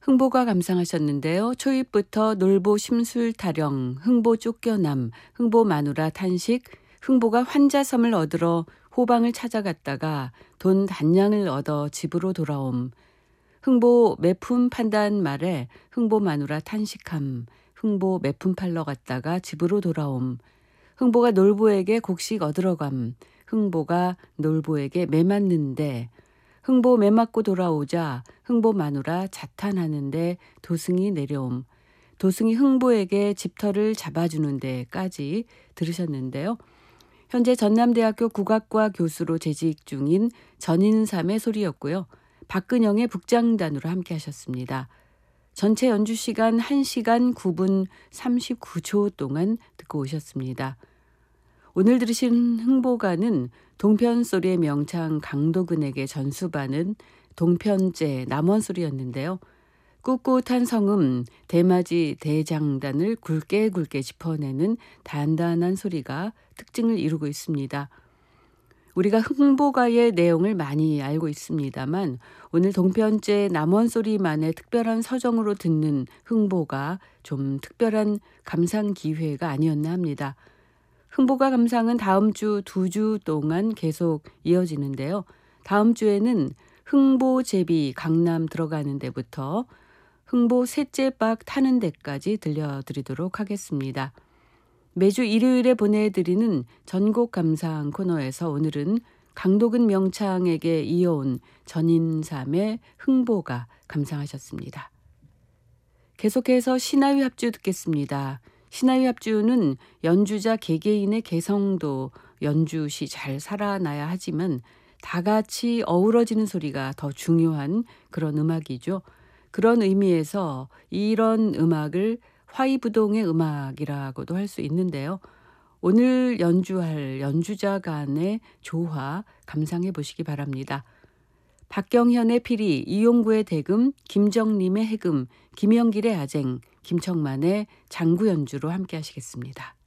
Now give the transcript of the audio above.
흥보가 감상하셨는데요. 초입부터 놀보 심술 타령, 흥보 쫓겨남, 흥보 마누라 탄식, 흥보가 환자섬을 얻으러 호방을 찾아갔다가 돈 단량을 얻어 집으로 돌아옴, 흥보 매품 판단 말에 흥보 마누라 탄식함, 흥보 매품 팔러 갔다가 집으로 돌아옴, 흥보가 놀보에게 곡식 얻으러 감, 흥보가 놀보에게 매 맞는데, 흥보 매 맞고 돌아오자 흥보 마누라 자탄하는데 도승이 내려옴, 도승이 흥보에게 집터를 잡아주는 데까지 들으셨는데요. 현재 전남대학교 국악과 교수로 재직 중인 전인삼의 소리였고요. 박근영의 북장단으로 함께 하셨습니다. 전체 연주 시간 1시간 9분 39초 동안 듣고 오셨습니다. 오늘 들으신 흥보가는 동편소리의 명창 강도근에게 전수받은 동편제 남원소리였는데요. 꿋꿋한 성음 대마지 대장단을 굵게 짚어내는 단단한 소리가 특징을 이루고 있습니다. 우리가 흥보가의 내용을 많이 알고 있습니다만 오늘 동편제 남원소리만의 특별한 서정으로 듣는 흥보가 좀 특별한 감상 기회가 아니었나 합니다. 흥보가 감상은 다음 주 2주 동안 계속 이어지는데요. 다음 주에는 흥보 제비 강남 들어가는 데부터 흥보 셋째 박 타는 데까지 들려드리도록 하겠습니다. 매주 일요일에 보내드리는 전곡 감상 코너에서 오늘은 강도근 명창에게 이어온 전인삼의 흥보가 감상하셨습니다. 계속해서 신하위 합주 듣겠습니다. 신하위 합주는 연주자 개개인의 개성도 연주시 잘 살아나야 하지만 다 같이 어우러지는 소리가 더 중요한 그런 음악이죠. 그런 의미에서 이런 음악을 화이부동의 음악이라고도 할 수 있는데요. 오늘 연주할 연주자 간의 조화 감상해 보시기 바랍니다. 박경현의 피리, 이용구의 대금, 김정림의 해금, 김영길의 아쟁, 김청만의 장구 연주로 함께 하시겠습니다.